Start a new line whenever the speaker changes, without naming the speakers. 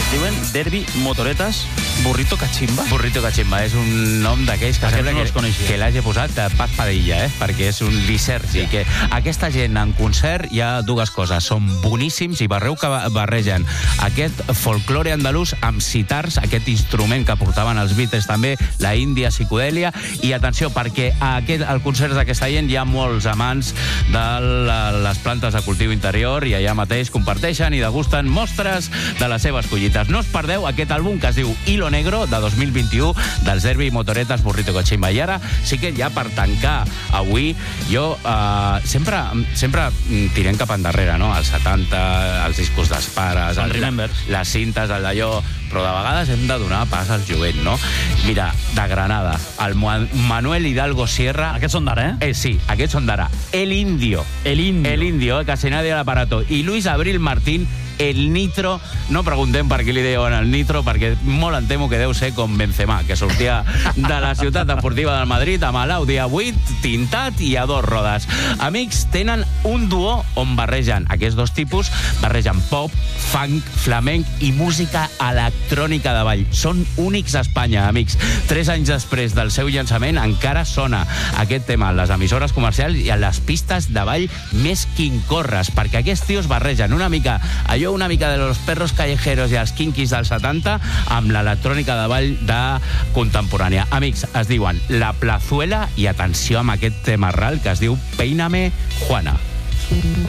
Diuen Derbi Motoretas Burrito Cachimba.
Burrito Cachimba és un nom d'aquells que sembla
no els coneixia.
que l'hagi posat Paz Padilla, perquè és un lisergi. Sí. Que aquesta gent en concert hi ha dues coses, són boníssims i veureu que barregen aquest folklore andalús amb citars, aquest instrument que portaven els Beatles també, la índia psicodèlia, i atenció, perquè al concert d'aquesta gent hi ha molts amants de les plantes de cultiu interior i allà mateix comparteixen i degusten mostres de les seves collites. No us perdeu aquest àlbum que es diu Hilo Negro, de 2021, dels Derbi Motoretas Burrito Cachimba. I ara sí que ja per tancar avui, jo sempre tirem cap endarrere, no? Els 70, els discos dels pares, les cintes, el d'allò, però de vegades hem de donar pas al jovent, no? Mira, de Granada, el Manuel Hidalgo Sierra...
Aquests són d'ara,
Sí, aquests són d'ara. El Indio, casi nadie al aparato. I Luis Abril Martín, el Nitro. No preguntem per què li deien el Nitro, perquè molt em temo que deu ser com Benzema, que sortia de la ciutat esportiva del Madrid amb l'Audi A8 tintat i a 2 rodes. Amics, tenen un duo on barregen aquests dos tipus, barregen pop, funk, flamenc i música electrònica de ball. Són únics a Espanya, amics. 3 anys després del seu llançament encara sona aquest tema a les emissores comercials i a les pistes de ball més quincorres, perquè aquests tios barregen una mica de los perros callejeros i els kinkis dels 70 amb l'electrònica de ball de contemporània. Amics, es diuen La Plazuela i atenció amb aquest tema ral que es diu Peíname Juana.